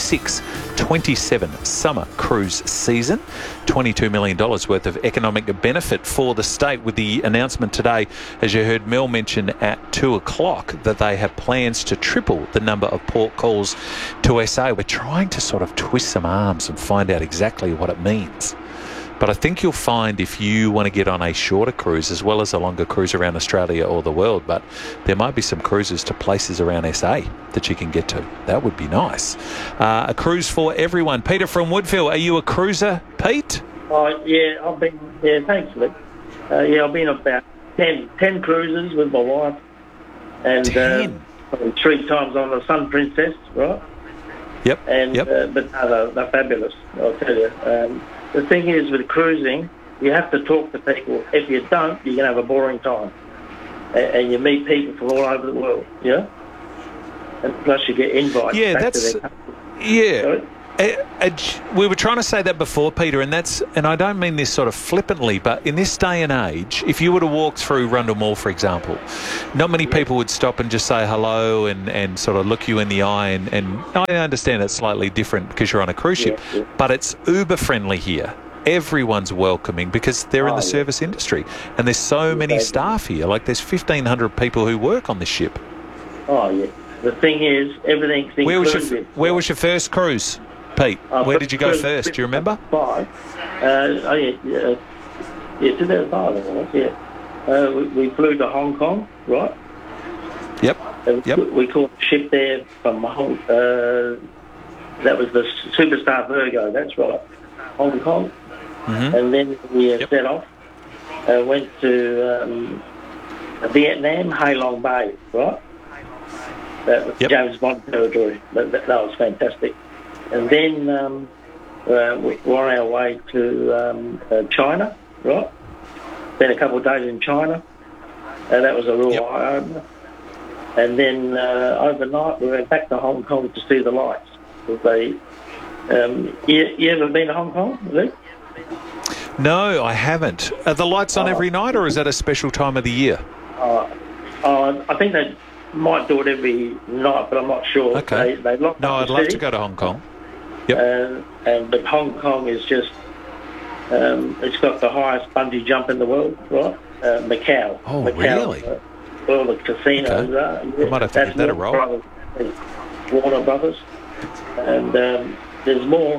26-27 summer cruise season. $22 million worth of economic benefit for the state, with the announcement today, as you heard Mel mention at 2 o'clock, that they have plans to triple the number of port calls to SA. We're trying to sort of twist some arms and find out exactly what it means. But I think you'll find if you want to get on a shorter cruise as well as a longer cruise around Australia or the world, but there might be some cruises to places around SA that you can get to. That would be nice. A cruise for everyone. Peter from Woodville, are you a cruiser, Pete? Thanks, Luke. I've been about 10 cruises with my wife, and 3 times on the Sun Princess, right? Yep. But no, they're fabulous, I'll tell you. The thing is, with cruising, you have to talk to people. If you don't, you're going to have a boring time. And you meet people from all over the world, yeah? And plus you get invites back to their country. Yeah. Sorry? We were trying to say that before, Peter, and I don't mean this sort of flippantly, but in this day and age, if you were to walk through Rundle Mall, for example, not many people would stop and just say hello and sort of look you in the eye. And I understand it's slightly different because you're on a cruise ship, but it's uber friendly here. Everyone's welcoming because they're in the service industry, and there's so many staff here. Like there's 1,500 people who work on this ship. Oh yeah. The thing is, everything's included. Where was your first cruise, Pete? Where did you go first? Do you remember? 2005, we flew to Hong Kong, right? Yep. We caught a ship there from Hong. That was the Superstar Virgo. That's right, Hong Kong. Mm-hmm. And then we set off. Went to Vietnam, Hai Long Bay, right? That was James Bond territory. That was fantastic. And then we were on our way to China, right? Spent a couple of days in China. That was a real eye-opener. And then overnight we went back to Hong Kong to see the lights. You ever been to Hong Kong, Luke? No, I haven't. Are the lights on every night, or is that a special time of the year? I think they might do it every night, but I'm not sure. Okay. They locked up I'd the love city. to go to Hong Kong. But Hong Kong is just, it's got the highest bungee jump in the world, right? Macau. Oh, Macau, really? Where all the casinos are. I might have to give that a roll. Warner Brothers. And there's more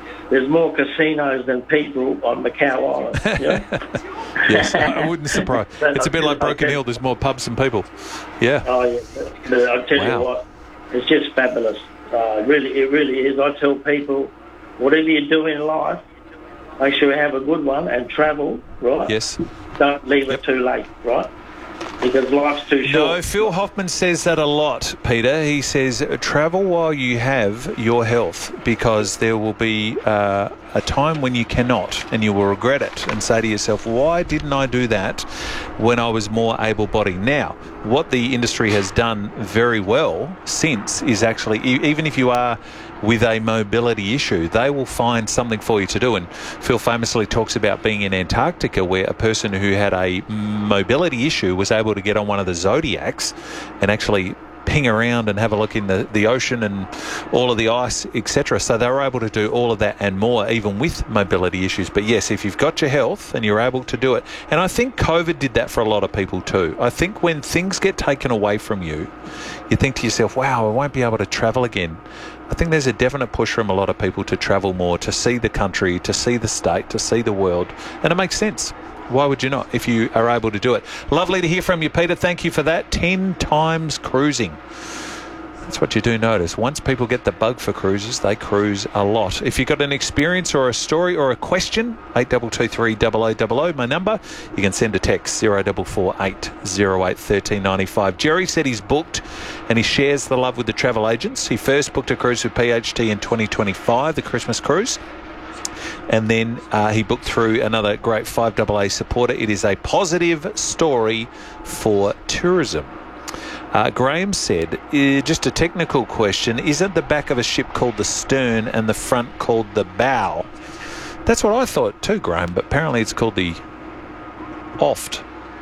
casinos than people on Macau Island. Yeah? Yes, I wouldn't surprise. It's a bit like Broken Hill. There's more pubs than people. Yeah. Oh, yeah. But I'll tell you what, it's just fabulous. It really is. I tell people, whatever you do in life, make sure you have a good one and travel, right? Yes. Don't leave it too late, right? Because life's too short. No, Phil Hoffman says that a lot, Peter. He says, travel while you have your health, because there will be a time when you cannot, and you will regret it and say to yourself, why didn't I do that when I was more able-bodied? Now, what the industry has done very well since is actually, even if you are with a mobility issue, they will find something for you to do. And Phil famously talks about being in Antarctica, where a person who had a mobility issue was able to get on one of the Zodiacs and actually ping around and have a look in the ocean and all of the ice, etc. So they were able to do all of that and more, even with mobility issues. But yes, if you've got your health and you're able to do it, and I think COVID did that for a lot of people too. I think when things get taken away from you, you think to yourself, wow, I won't be able to travel again. I think there's a definite push from a lot of people to travel more, to see the country, to see the state, to see the world. And it makes sense. Why would you not if you are able to do it? Lovely to hear from you, Peter. Thank you for that. 10 times cruising. That's what you do notice. Once people get the bug for cruises, they cruise a lot. If you've got an experience or a story or a question, 8223 0000, my number. You can send a text, 0448 08 1395. Jerry said he's booked and he shares the love with the travel agents. He first booked a cruise with PHT in 2025, the Christmas cruise. And then he booked through another great 5AA supporter. It is a positive story for tourism. Graham said, just a technical question, isn't the back of a ship called the stern and the front called the bow? That's what I thought too, Graham, but apparently it's called the aft.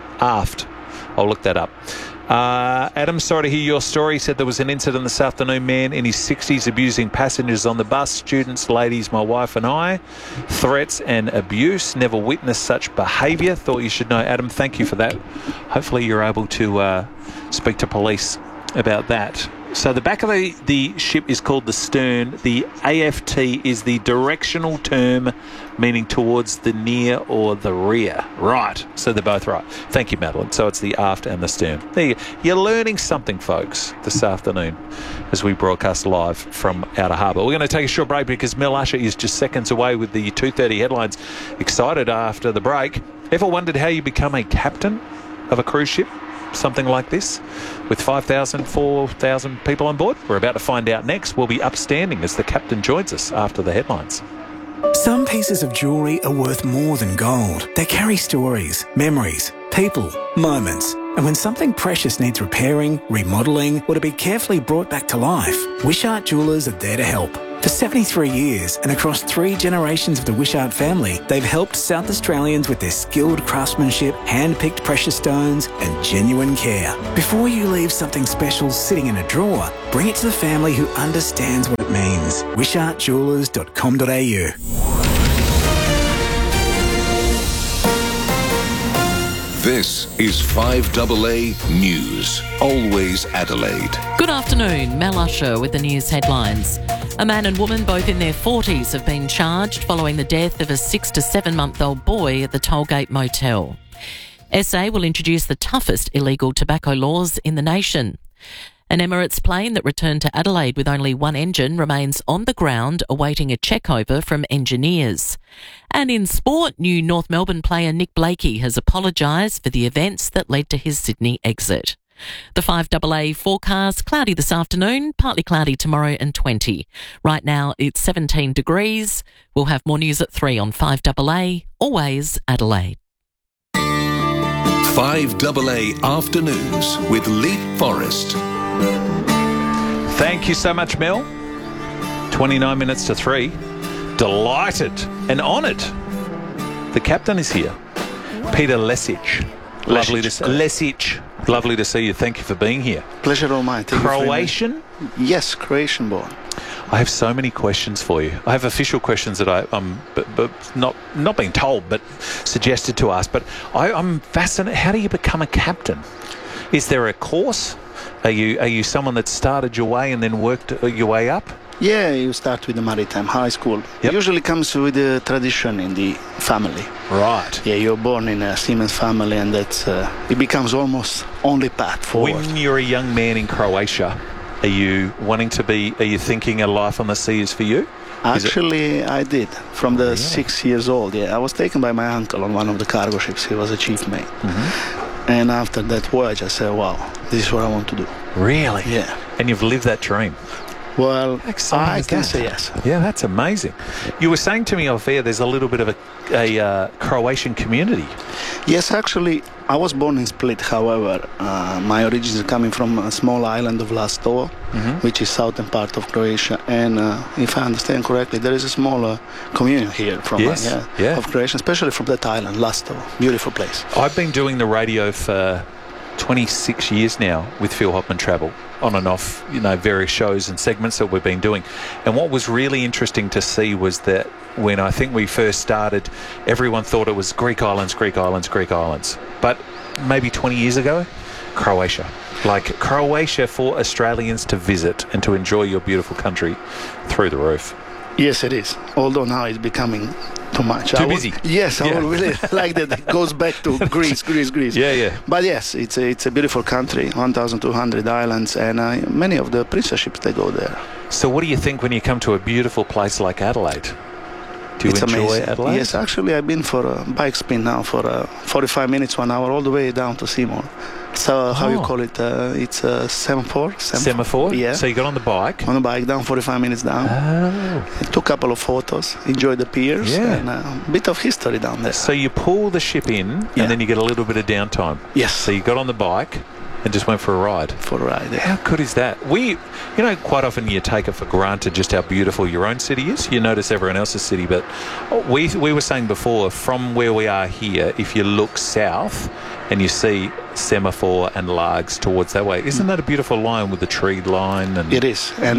I'll look that up. Adam, sorry to hear your story. He said there was an incident this afternoon, man in his 60s abusing passengers on the bus, students, ladies, my wife and I. Threats and abuse. Never witnessed such behaviour. Thought you should know. Adam, thank you for that. Hopefully you're able to speak to police about that. So the back of the ship is called the stern. The AFT is the directional term meaning towards the near or the rear. Right. So they're both right. Thank you, Madeline. So it's the aft and the stern. There you go. You're learning something, folks, this afternoon as we broadcast live from Outer Harbour. We're going to take a short break because Mel Usher is just seconds away with the 2:30 headlines. Excited after the break. Ever wondered how you become a captain of a cruise ship? Something like this, with 5,000, 4,000 people on board? We're about to find out next. We'll be upstanding as the captain joins us after the headlines. Some pieces of jewellery are worth more than gold. They carry stories, memories, people, moments. And when something precious needs repairing, remodelling, or to be carefully brought back to life, Wishart Jewellers are there to help. For 73 years and across 3 generations of the Wishart family, they've helped South Australians with their skilled craftsmanship, hand-picked precious stones and genuine care. Before you leave something special sitting in a drawer, bring it to the family who understands what it means. WishartJewellers.com.au. This is 5AA News. Always Adelaide. Good afternoon, Mel Usher with the news headlines. A man and woman, both in their 40s, have been charged following the death of a 6 to 7-month-old boy at the Tollgate Motel. SA will introduce the toughest illegal tobacco laws in the nation. An Emirates plane that returned to Adelaide with only one engine remains on the ground awaiting a checkover from engineers. And in sport, new North Melbourne player Nick Blakey has apologised for the events that led to his Sydney exit. The 5AA forecast, cloudy this afternoon, partly cloudy tomorrow and 20. Right now it's 17 degrees. We'll have more news at 3 on 5AA, always Adelaide. 5AA Afternoons with Leap Forest. Thank you so much, Mel. 29 minutes to 3. Delighted and honoured. The captain is here. Peter Lesic. Lovely to see Lesic. Lovely to see you. Thank you for being here. Pleasure all mine. Croatian? Yes, Croatian born. I have so many questions for you. I have official questions that I'm not being told, but suggested to ask. But I'm fascinated. How do you become a captain? Is there a course? Are you someone that started your way and then worked your way up? Yeah, you start with the Maritime High School. Yep. Usually comes with the tradition in the family. Right. Yeah, you're born in a Siemens family, and that's it becomes almost only path forward. When you're a young man in Croatia, are you thinking a life on the sea is for you? Actually, I did. From the 6 years old, yeah. I was taken by my uncle on one of the cargo ships. He was a chief mate. Mm-hmm. And after that voyage, I said, wow, this is what I want to do. Really? Yeah. And you've lived that dream? Well, I can say yes. Yeah, that's amazing. You were saying to me off air there's a little bit of a Croatian community. Yes, actually, I was born in Split. However, my origins are coming from a small island of Lastovo, which is southern part of Croatia. And if I understand correctly, there is a smaller community here from of Croatia, especially from that island, Lastovo. Beautiful place. I've been doing the radio for 26 years now with Phil Hoffman Travel, on and off, various shows and segments that we've been doing. And what was really interesting to see was that when I think we first started, everyone thought it was Greek islands. But maybe 20 years ago, Croatia. Like Croatia for Australians to visit and to enjoy your beautiful country through the roof. Yes, it is. Although now it's becoming too much. Too busy. Yes, I would really like that it goes back to Greece. Yeah. But yes, it's a beautiful country, 1,200 islands, and many of the princess ships, they go there. So what do you think when you come to a beautiful place like Adelaide? Do you enjoy amazing. Adelaide? Yes, actually, I've been for a bike spin now for 45 minutes, 1 hour, all the way down to Seymour. So how you call it? It's a semaphore. Semaphore? Yeah. So you got on the bike? On the bike, down 45 minutes down. Oh. Took a couple of photos, enjoyed the piers, and a bit of history down there. So you pull the ship in, and then you get a little bit of downtime. Yes. So you got on the bike and just went for a ride. Yeah. How good is that? Quite often you take it for granted just how beautiful your own city is. You notice everyone else's city, but we were saying before, from where we are here, if you look south and you see Semaphore and Largs towards that way, isn't that a beautiful line with the tree line? And it is, and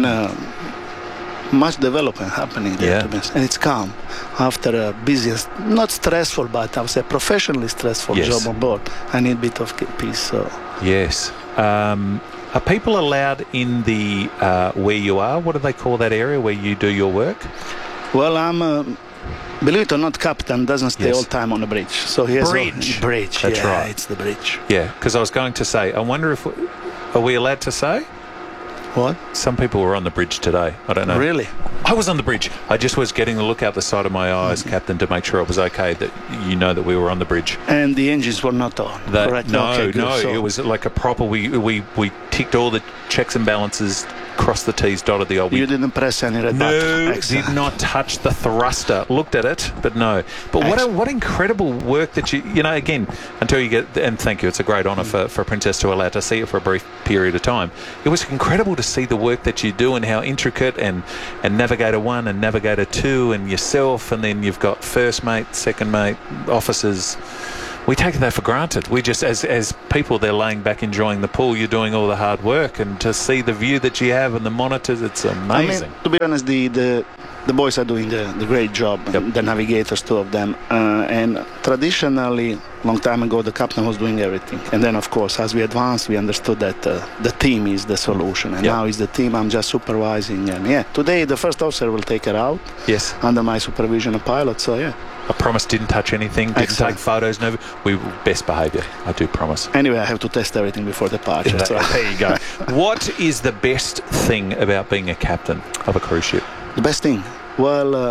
much development happening there, and it's calm after a busy, not stressful, but I would say professionally stressful job on board. I need a bit of peace. So yes. Are people allowed in the where you are? What do they call that area where you do your work? Well, I'm, believe it or not, captain doesn't stay all time on the bridge. So he has bridge. That's yeah, right. It's the bridge. Yeah, because I was going to say, I wonder if are we allowed to say? What? Some people were on the bridge today. I don't know. Really? I was on the bridge. I just was getting a look out the side of my eyes, Captain, to make sure it was okay that you know that we were on the bridge. And the engines were not on. Correct? No, okay, good. no. So it was like a proper. We ticked all the checks and balances, crossed the T's, dotted the O. You didn't press any red button. No, Excellent. did not touch the thruster. Looked at it, but no. But what incredible work that you know, again, until you get, and thank you, it's a great honour for Princess to allow to see it for a brief period of time. It was incredible to see the work that you do and how intricate, and Navigator 1 and Navigator 2 and yourself, and then you've got first mate, second mate, officers. We take that for granted. We just, as people, they're laying back enjoying the pool. You're doing all the hard work, and to see the view that you have and the monitors, it's amazing. I mean, to be honest, the boys are doing the great job. The navigators, two of them, and traditionally, long time ago, the captain was doing everything. And then, of course, as we advanced, we understood that the team is the solution. And now is the team. I'm just supervising. And today the first officer will take her out. Yes. Under my supervision of pilot. So I promise, didn't touch anything, didn't take photos, no. We best behaviour, I do promise. Anyway, I have to test everything before departure. So. There you go. What is the best thing about being a captain of a cruise ship? The best thing? Well,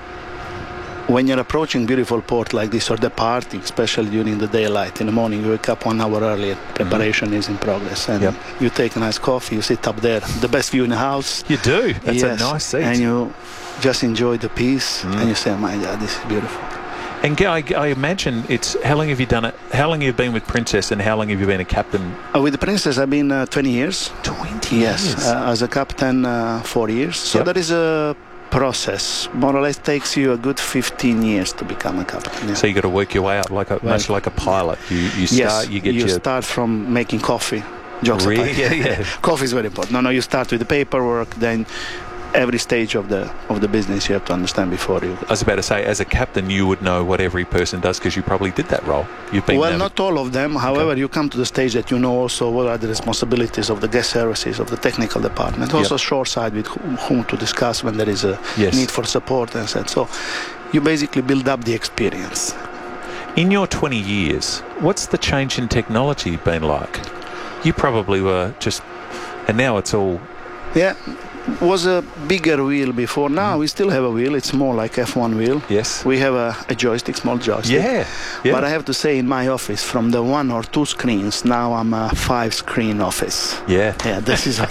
when you're approaching beautiful port like this or departing, especially during the daylight, in the morning you wake up 1 hour earlier, preparation is in progress, and you take a nice coffee, you sit up there, the best view in the house. You do. That's a nice seat. And you just enjoy the peace, and you say, oh my God, this is beautiful. And I imagine it's, how long have you done it? How long have you been with Princess, and how long have you been a captain? With the Princess, I've been 20 years. 20 years? Yes. As a captain, 4 years. So that is a process. More or less takes you a good 15 years to become a captain. Yeah. So you got to work your way up, much like a pilot. You start, you start from making coffee. Jokes really? apart. Yeah. Coffee is very important. No, you start with the paperwork, then every stage of the business you have to understand before you. I was about to say, as a captain, you would know what every person does because you probably did that role. You've been not all of them. However, you come to the stage that you know also what are the responsibilities of the guest services, of the technical department, also shoreside with whom to discuss when there is a need for support and so you basically build up the experience. In your 20 years, what's the change in technology been like? You probably were just, and now it's all... Yeah. Was a bigger wheel before. Now we still have a wheel. It's more like F1 wheel. Yes. We have a joystick, small joystick. Yeah. But I have to say, in my office, from the 1 or 2 screens, now I'm a 5-screen office. Yeah. Yeah, this is what...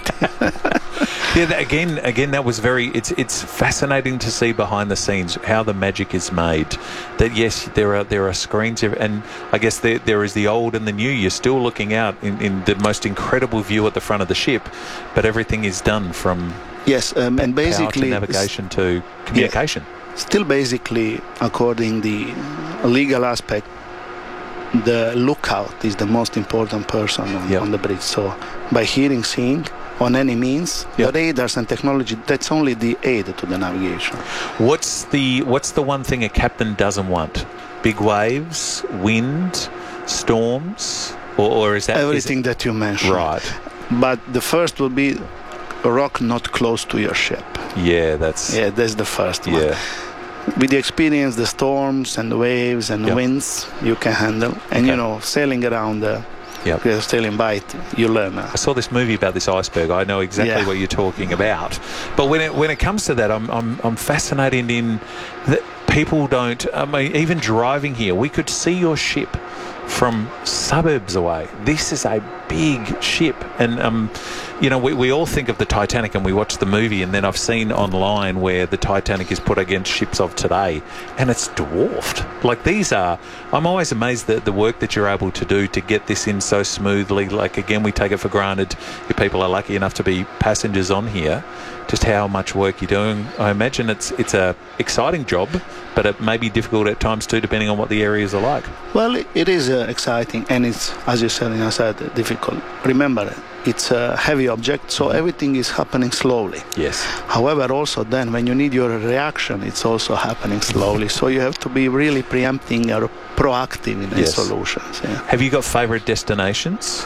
Again, that was very... It's fascinating to see behind the scenes how the magic is made. That, yes, there are screens, and I guess there is the old and the new. You're still looking out in the most incredible view at the front of the ship, but everything is done from... Yes, and basically... power to navigation to communication. Yeah, still basically, according the legal aspect, the lookout is the most important person on the bridge. So by hearing, seeing, on any means, the radars and technology, that's only the aid to the navigation. What's the one thing a captain doesn't want? Big waves, wind, storms, or is that... Everything that you mentioned. Right. But the first will be a rock not close to your ship. Yeah, that's the first one. Yeah. With the experience, the storms and the waves and the winds, you can handle. And, sailing around sailing by it, you learn. I saw this movie about this iceberg. I know exactly what you're talking about. But when it comes to that, I'm fascinated in that people don't... I mean, even driving here, we could see your ship from suburbs away. This is a big ship, and we all think of the Titanic and we watch the movie, and then I've seen online where the Titanic is put against ships of today and it's dwarfed. Like, these are... I'm always amazed at the work that you're able to do to get this in so smoothly. Like, again, we take it for granted if people are lucky enough to be passengers on here, just how much work you're doing. I imagine it's a exciting job, but it may be difficult at times too, depending on what the areas are like. Well, it is exciting, and it's, as you said, difficult. Remember, it's a heavy object, so everything is happening slowly. Yes. However, also then, when you need your reaction, it's also happening slowly. So you have to be really preempting or proactive in the solutions. Yeah. Have you got favourite destinations?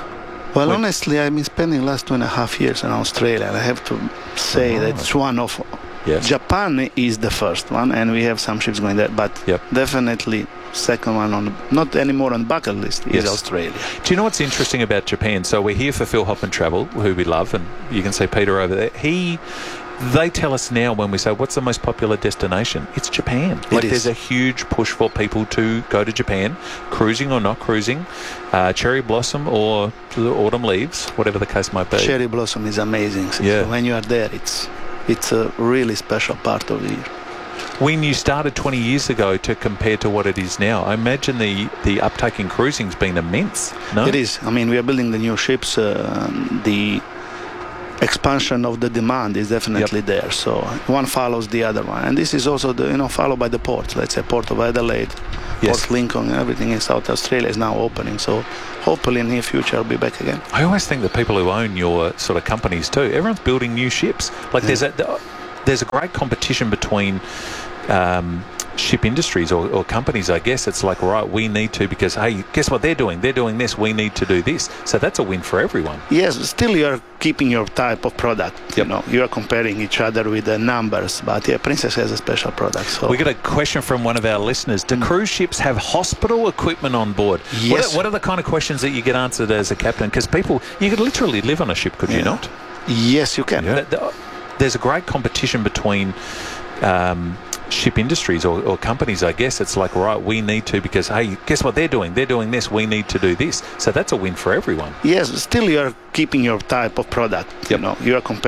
Well, honestly, I've been spending the last 2.5 years in Australia, and I have to say that it's one of... Yes. Japan is the first one, and we have some ships going there, but definitely second one on not anymore on the bucket list is Australia. Do you know what's interesting about Japan? So we're here for Phil Hoffman Travel, who we love, and you can see Peter over there. They tell us now when we say, what's the most popular destination? It's Japan. There's a huge push for people to go to Japan, cruising or not cruising, cherry blossom or the autumn leaves, whatever the case might be. Cherry blossom is amazing. So when you are there, it's a really special part of the year. When you started 20 years ago to compare to what it is now, I imagine the uptake in cruising's been immense, no? It is. I mean, we are building the new ships. The expansion of the demand is definitely there. So one follows the other one. And this is also, followed by the ports. Let's say Port of Adelaide, Port Lincoln, everything in South Australia is now opening. So hopefully in the near future I'll be back again. I always think the people who own your sort of companies too, everyone's building new ships. Like there's a great competition between ship industries or companies, I guess. It's like, right, we need to, because, hey, guess what they're doing? They're doing this. We need to do this. So that's a win for everyone. Yes, still you're keeping your type of product. You know, you're comparing each other with the numbers. But yeah, Princess has a special product. So we got a question from one of our listeners. Do cruise ships have hospital equipment on board? Yes. What are the kind of questions that you get answered as a captain? Because people, you could literally live on a ship, could you not? Yes, you can. There's a great competition between ship industries or companies, I guess. It's like, right, we need to, because, hey, guess what they're doing? They're doing this. We need to do this. So that's a win for everyone. Yes, still you're keeping your type of product. You know, you're comparing